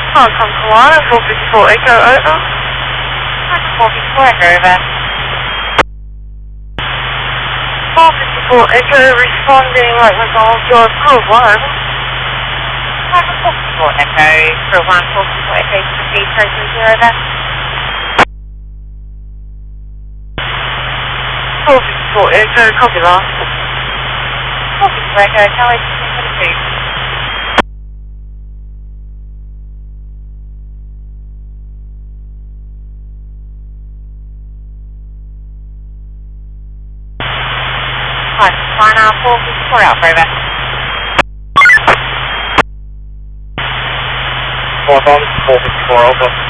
Hong Kong Koala, 454 Echo, over. 454 Echo, over. 454 Echo, responding like McDonald's, your crew 1, over. 454 Echo, crew 1, 454 Echo, proceed, Tracy 0, over. 454 Echo, copy last. 454 Echo, Charlie 1642. Fine, 454 Alpha, over. 454 Alpha.